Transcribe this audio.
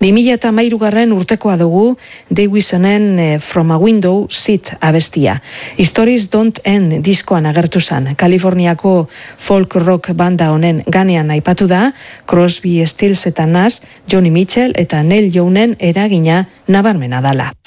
2013 urtekoa dugu Davisonen From a Window Seat abestia. Stories Don't End diskoan agertu zen. Kaliforniako folk rock banda honen ganean aipatu da, Crosby, Stills eta Nash, Johnny Mitchell eta Neil Youngen eragina nabarmena dala.